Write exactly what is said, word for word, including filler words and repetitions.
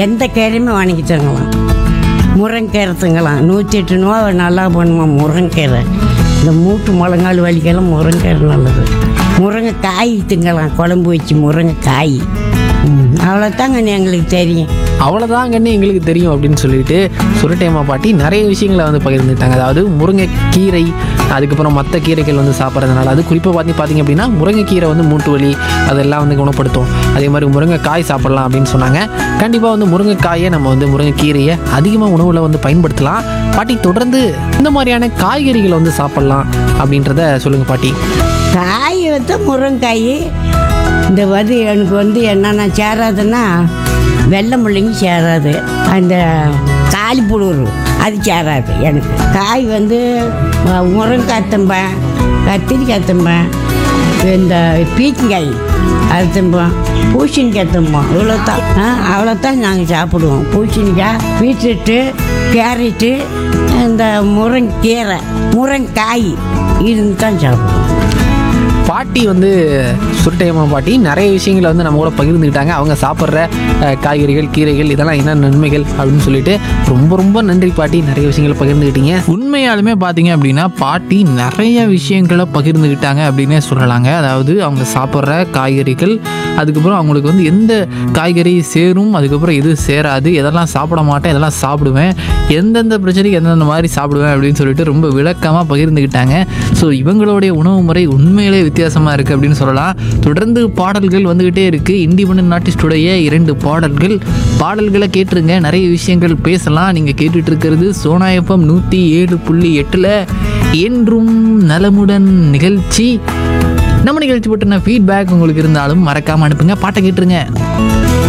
எந்த கீரையுமே வாங்கி தரலாம். முருங்கீரை திங்கலாம், நூற்றி எட்டு ரூபா நல்லா பண்ணுமா முருங்கீரை. இந்த மூட்டு முழங்கால் வலிக்கெல்லாம் முருங்கீரை நல்லது. முருங்கைக்காய் திங்கலாம், குழம்பு வச்சு முருங்கைக்காய். அவ்வளோதாங்க எங்களுக்கு தெரியும். அவ்வளோதாங்கன்னு எங்களுக்கு தெரியும் அப்படின்னு சொல்லிட்டு சுரட்டையம்மா பாட்டி நிறைய விஷயங்களை வந்து பகிர்ந்துட்டாங்க. அதாவது முருங்கைக்கீரை, அதுக்கப்புறம் மற்ற கீரைகள் வந்து சாப்பிட்றதுனால, அது குறிப்பாக பார்த்து பார்த்தீங்க அப்படின்னா முருங்கைக்கீரை வந்து மூட்டு வலி அதெல்லாம் வந்து குணப்படுத்தும். அதே மாதிரி முருங்கைக்காய் சாப்பிடலாம் அப்படின்னு சொன்னாங்க. கண்டிப்பாக வந்து முருங்கைக்காயை நம்ம வந்து முருங்கைக்கீரையை அதிகமாக உணவில் வந்து பயன்படுத்தலாம். பாட்டி தொடர்ந்து இந்த மாதிரியான காய்கறிகளை வந்து சாப்பிட்லாம் அப்படின்றத சொல்லுங்கள் பாட்டி. காய் வந்து முருங்கைக்காய் இந்த வந்து எனக்கு வந்து என்னென்ன சேராதுன்னா வெள்ளை முள்ளங்கி சேராது, அந்த காலிப்புழு அது சேராது எனக்கு. காய் வந்து முருங்கைக்காய் திம்பேன், கத்திரிக்காய் திம்பேன், இந்த பீக்கங்காய் அது திம்போம், பூசணிக்காய் திம்போம். இவ்வளோதான் அவ்வளோதான் நாங்கள் சாப்பிடுவோம். பூசணிக்காய், பீட்ரூட்டு, கேரட்டு, இந்த முருங்கீரை, முருங்காய் இருந்து தான் சாப்பிடுவோம். பாட்டி வந்து சுரட்டையம்மா பாட்டி நிறைய விஷயங்களை வந்து நம்ம கூட பகிர்ந்துக்கிட்டாங்க. அவங்க சாப்பிட்ற காய்கறிகள், கீரைகள் இதெல்லாம் என்ன நன்மைகள் அப்படின்னு சொல்லிட்டு ரொம்ப ரொம்ப நன்றி பாட்டி, நிறைய விஷயங்களை பகிர்ந்துக்கிட்டீங்க. உண்மையாலுமே பார்த்தீங்க அப்படின்னா பாட்டி நிறைய விஷயங்களை பகிர்ந்துக்கிட்டாங்க அப்படின்னே சொல்லலாங்க. அதாவது அவங்க சாப்பிட்ற காய்கறிகள், அதுக்கப்புறம் அவங்களுக்கு வந்து எந்த காய்கறி சேரும், அதுக்கப்புறம் எது சேராது, எதெல்லாம் சாப்பிட மாட்டேன், எதெல்லாம் சாப்பிடுவேன், எந்தெந்த பிரச்சனைக்கு எந்தெந்த மாதிரி சாப்பிடுவேன் அப்படின்னு சொல்லிட்டு ரொம்ப விளக்கமாக பகிர்ந்துக்கிட்டாங்க. ஸோ இவங்களுடைய உணவு முறை உண்மையிலே வித்தியாசமாக இருக்குது அப்படின்னு சொல்லலாம். தொடர்ந்து பாடல்கள் வந்துக்கிட்டே இருக்குது. இண்டிபெண்டன்ட் ஆர்டிஸ்டுடைய இரண்டு பாடல்கள் பாடல்களை கேட்டுருங்க, நிறைய விஷயங்கள் பேசலாம். நீங்கள் கேட்டுட்டு இருக்கிறது சோனா எஃப்எம் நூற்றி ஏழு புள்ளி எட்டில் என்றும் நலமுடன் நிகழ்ச்சி. நம்ம நிகழ்ச்சி பற்றின ஃபீட்பேக் உங்களுக்கு இருந்தாலும் மறக்காமல் அனுப்புங்க. பாட்டை கேட்டுருங்க.